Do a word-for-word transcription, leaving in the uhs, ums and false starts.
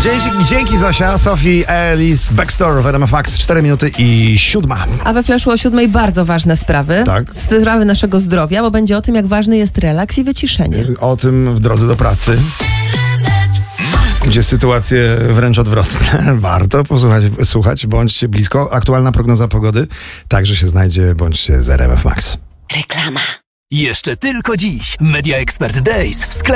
Dzięki, dzięki Zosia, Sophie, Alice, Backstore w R M F Max, cztery minuty i siódma. A we Flashu o siódmej bardzo ważne sprawy. Tak. Sprawy naszego zdrowia, bo będzie o tym, jak ważny jest relaks i wyciszenie. O tym w drodze do pracy, gdzie sytuacje wręcz odwrotne. Warto posłuchać, słuchać, bądźcie blisko. Aktualna prognoza pogody także się znajdzie, bądźcie z R M F Max. Reklama. Jeszcze tylko dziś Media Expert Days w sklepie.